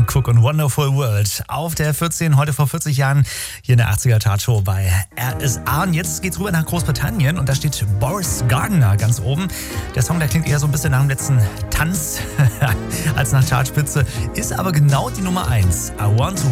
Cook und Wonderful World auf der 14, heute vor 40 Jahren hier in der 80er Chartshow bei RSA. Und jetzt geht's rüber nach Großbritannien und da steht Boris Gardiner ganz oben. Der Song, der klingt eher so ein bisschen nach dem letzten Tanz als nach Chartspitze, ist aber genau die Nummer 1. I Want to